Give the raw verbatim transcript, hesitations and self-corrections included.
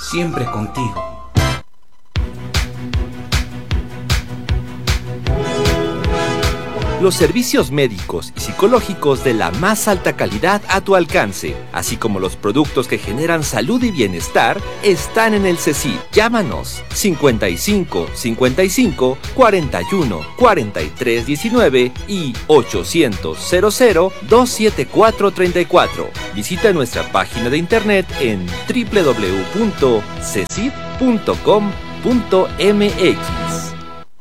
siempre contigo. Los servicios médicos y psicológicos de la más alta calidad a tu alcance, así como los productos que generan salud y bienestar, están en el CECID. Llámanos cincuenta y cinco, cincuenta y cinco, cuarenta y uno, cuarenta y tres, diecinueve y ochocientos, cero cero, dos siete cuatro, treinta y cuatro. Visita nuestra página de internet en doble u doble u doble u punto cecid punto com punto m x.